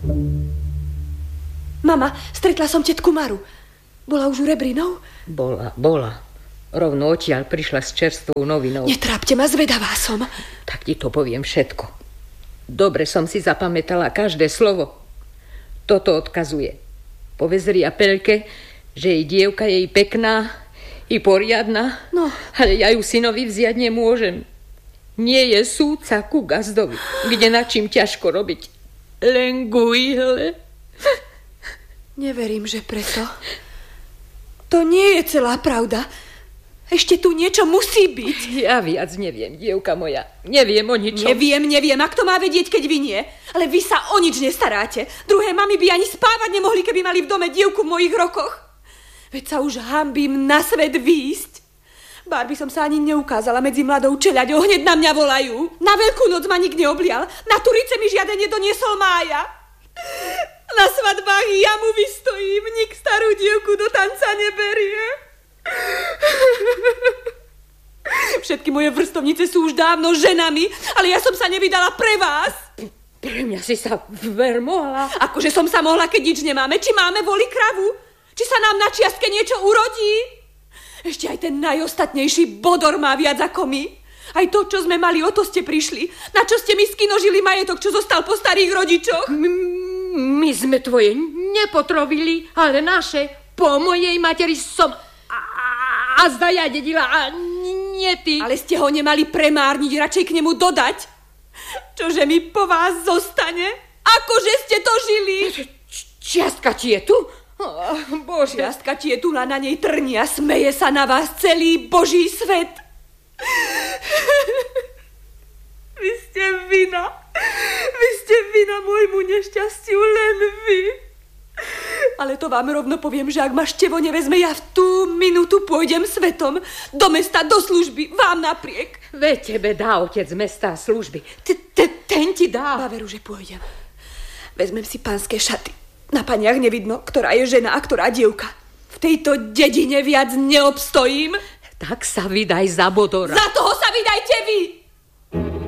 Mama, stretla som tetku Maru. Bola už u Rebrinov? Bola. Rovno odtiaľ prišla s čerstvou novinou. Netrápte ma, zvedavá som. Tak ti to poviem všetko. Dobre som si zapamätala každé slovo. Toto odkazuje. Povedz Riapelke, že jej dievka je pekná i poriadna, no. Ale ja ju synovi vziať nemôžem. Nie je súdca ku gazdovi, kde na čím ťažko robiť. Len ku ihle. Neverím, že preto. To nie je celá pravda. Ešte tu niečo musí byť. Ja viac neviem, dievka moja. Neviem o ničom. Neviem. A kto má vedieť, keď vy nie? Ale vy sa o nič nestaráte. Druhé mami by ani spávať nemohli, keby mali v dome dievku v mojich rokoch. Veď sa už hanbím na svet výjsť. Bár by som sa ani neukázala medzi mladou čeľaďou. Hneď na mňa volajú. Na Veľkú noc ma nik neoblial. Na Turice mi žiaden nedoniesol Mája. Na svadbách ja mu vystojím. Nik starú dievku do tanca neberie. Všetky moje vrstovnice sú už dávno ženami, ale ja som sa nevydala pre vás. Pre mňa si sa ver mohla. Akože som sa mohla, keď nič nemáme. Či máme voli kravu? Či sa nám na čiastke niečo urodí? Ešte aj ten najostatnejší bodor má viac ako my. Aj to, čo sme mali, o to ste prišli. Na čo ste mi skinožili majetok, čo zostal po starých rodičoch? My sme tvoje nepotrovili, ale naše. Po mojej materi som a zda ja dedila a nie ty. Ale ste ho nemali premárniť, radšej k nemu dodať. Čože mi po vás zostane? Akože ste to žili? Čiastka ti je tu? Bože. Čiastka ti je tu, na nej trní a smeje sa na vás celý Boží svet. Vy ste vina môjmu nešťastiu, len vy. Ale to vám rovno poviem, že ak ma števo nevezme, ja v tú minútu pôjdem svetom. Do mesta, do služby, vám napriek. Veď tebe dá otec mesta a služby. Ten ti dá. Veru, že pôjdem. Vezmem si pánske šaty. Na paniach nevidno, ktorá je žena a ktorá dievka. V tejto dedine viac neobstojím. Tak sa vydaj za bodora. Za toho sa vydajte vy.